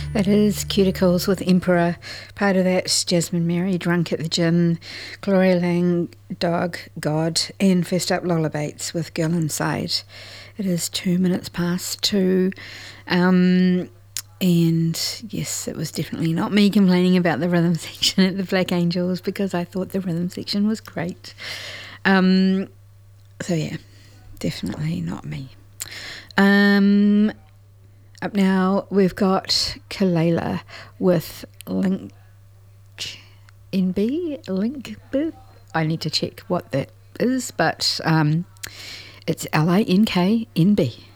That is Cuticles with Emperor. Part of that's Jasmine Mary, Drunk at the Gym, Gloria Lang, Dog, God, and first up Lola Bates with Girl Inside. It is 2 minutes past 2. And yes, it was definitely not me complaining about the rhythm section at the Black Angels because I thought the rhythm section was great. So yeah, definitely not me. Up now, we've got Kalela with Link NB. Link. I need to check what that is, but it's LINKNB.